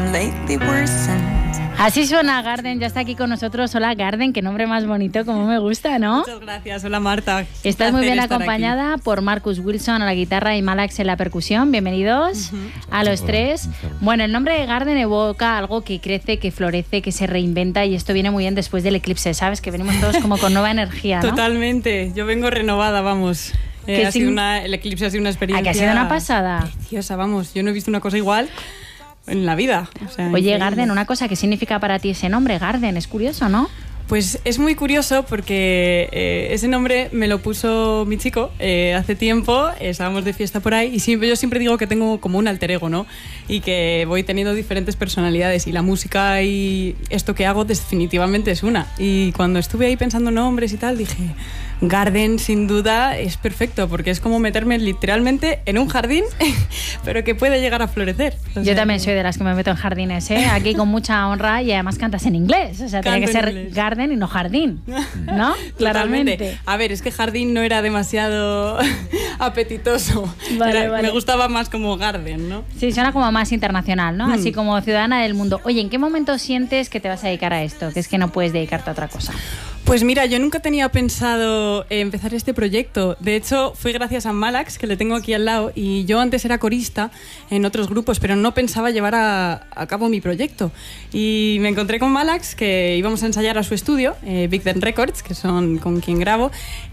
and lately worsened. Así suena Garden, ya está aquí con nosotros. Hola Garden, qué nombre más bonito, como me gusta, ¿no? Muchas gracias, hola Marta. Estás muy bien acompañada por Marcus Wilson a la guitarra y Malax en la percusión. Bienvenidos a los tres. Bueno, el nombre de Garden evoca algo que crece, que florece, que se reinventa, y esto viene muy bien después del eclipse, ¿sabes? Que venimos todos como con nueva energía, ¿no? Totalmente, yo vengo renovada, vamos. El eclipse ha sido una experiencia... ¿A que ha sido una pasada? Preciosa, vamos, yo no he visto una cosa igual en la vida. O sea, oye, increíble. Garden, una cosa, ¿qué significa para ti ese nombre, Garden? Es curioso, ¿no? Pues es muy curioso porque ese nombre me lo puso mi chico hace tiempo, estábamos de fiesta por ahí, y yo siempre digo que tengo como un alter ego, ¿no? Y que voy teniendo diferentes personalidades, y la música y esto que hago definitivamente es una. Y cuando estuve ahí pensando nombres y tal, dije, Garden sin duda es perfecto, porque es como meterme literalmente en un jardín, pero que puede llegar a florecer. O sea, yo también soy de las que me meto en jardines, ¿eh? Aquí con mucha honra, y además cantas en inglés, o sea, tiene que ser Garden y no jardín, ¿no? Claramente. A ver, es que jardín no era demasiado apetitoso. Vale. Me gustaba más como Garden, ¿no? Sí, suena como más internacional, ¿no? Así como ciudadana del mundo. Oye, ¿en qué momento sientes que te vas a dedicar a esto? Que es que no puedes dedicarte a otra cosa. Pues mira, yo nunca tenía pensado empezar este proyecto. De hecho, fue gracias a Malax, que le tengo aquí al lado, y yo antes era corista en otros grupos, pero no pensaba llevar a cabo mi proyecto. Y me encontré con Malax, que íbamos a ensayar a su estudio, Big Ben Records, que son con quien grabo.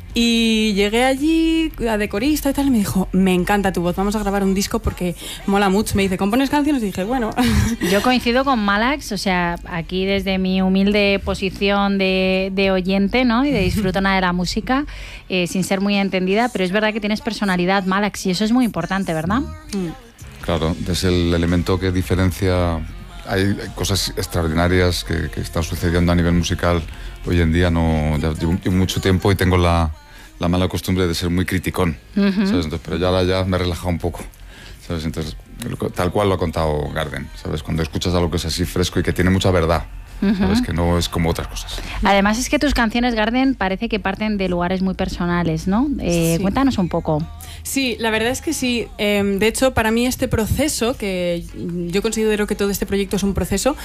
Y llegué allí de corista y tal, y me dijo, me encanta tu voz, vamos a grabar un disco porque mola mucho. Me dice, ¿compones canciones? Y dije, bueno. Yo coincido con Malax, o sea, aquí desde mi humilde posición de oyente, ¿no? Y de disfrutona de la música, sin ser muy entendida, pero es verdad que tienes personalidad, Malax, y eso es muy importante, ¿verdad? Claro, es el elemento que diferencia. Hay cosas extraordinarias que están sucediendo a nivel musical hoy en día. No, llevo mucho tiempo y tengo la mala costumbre de ser muy criticón, ¿sabes? Entonces, pero ahora ya me he relajado un poco, ¿sabes? Entonces, tal cual lo ha contado Garden, ¿sabes? Cuando escuchas algo que es así fresco y que tiene mucha verdad, ¿sabes? Que no es como otras cosas. Además es que tus canciones, Garden, parece que parten de lugares muy personales, ¿no? Sí. Cuéntanos un poco. Sí, la verdad es que sí. De hecho, para mí este proceso, que yo considero que todo este proyecto es un proceso,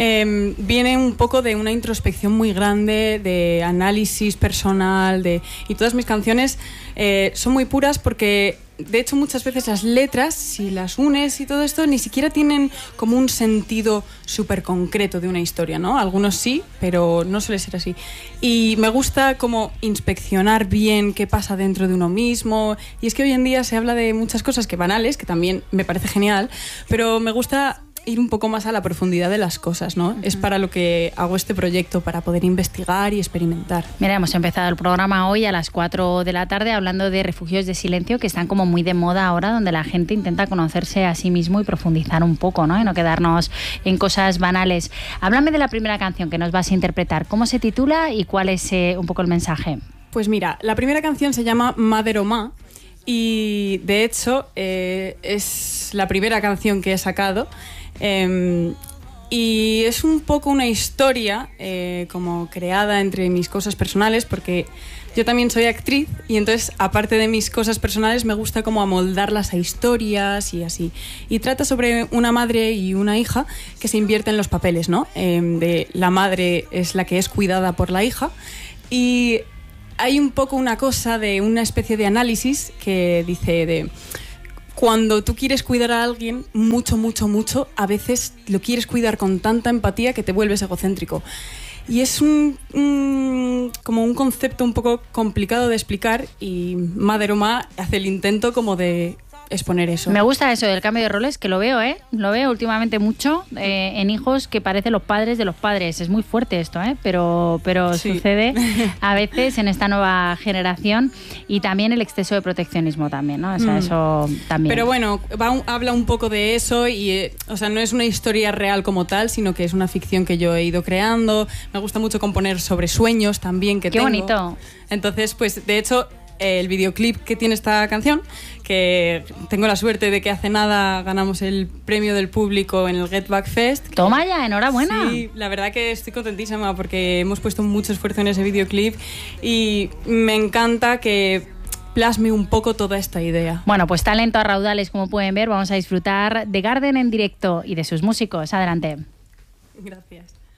viene un poco de una introspección muy grande, de análisis personal, y todas mis canciones son muy puras porque, de hecho, muchas veces las letras, si las unes y todo esto, ni siquiera tienen como un sentido súper concreto de una historia, ¿no? Algunos sí, pero no suele ser así. Y me gusta como inspeccionar bien qué pasa dentro de uno mismo. Y es que hoy en día se habla de muchas cosas que banales, que también me parece genial, pero me gusta ir un poco más a la profundidad de las cosas, ¿no? Es para lo que hago este proyecto, para poder investigar y experimentar. Mira, hemos empezado el programa hoy a las 4 de la tarde hablando de refugios de silencio, que están como muy de moda ahora, donde la gente intenta conocerse a sí mismo y profundizar un poco, ¿no? Y no quedarnos en cosas banales. Háblame de la primera canción que nos vas a interpretar. ¿Cómo se titula y cuál es un poco el mensaje? Pues mira, la primera canción se llama Mother o Ma, y de hecho es la primera canción que he sacado. Y es un poco una historia como creada entre mis cosas personales, porque yo también soy actriz, y entonces, aparte de mis cosas personales, me gusta como amoldarlas a historias y así. Y trata sobre una madre y una hija que se invierten los papeles, ¿no? De la madre es la que es cuidada por la hija, y hay un poco una cosa de una especie de análisis que dice de... Cuando tú quieres cuidar a alguien mucho, a veces lo quieres cuidar con tanta empatía que te vuelves egocéntrico. Y es como un concepto un poco complicado de explicar, y Mother o Ma hace el intento como de exponer eso. Me gusta eso del cambio de roles, que lo veo, lo veo últimamente mucho en hijos que parecen los padres de los padres. Es muy fuerte esto, pero sí. Sucede a veces en esta nueva generación, y también el exceso de proteccionismo también, ¿no? O sea, eso también. Pero bueno, habla un poco de eso, y o sea, no es una historia real como tal, sino que es una ficción que yo he ido creando. Me gusta mucho componer sobre sueños también que tengo. ¡Qué bonito! Entonces, pues de hecho, el videoclip que tiene esta canción, que tengo la suerte de que hace nada ganamos el premio del público en el Get Back Fest. Toma ya, enhorabuena. Sí, la verdad que estoy contentísima porque hemos puesto mucho esfuerzo en ese videoclip, y me encanta que plasme un poco toda esta idea. Bueno, pues talento a raudales, como pueden ver. Vamos a disfrutar de Garden en directo y de sus músicos. Adelante. Gracias.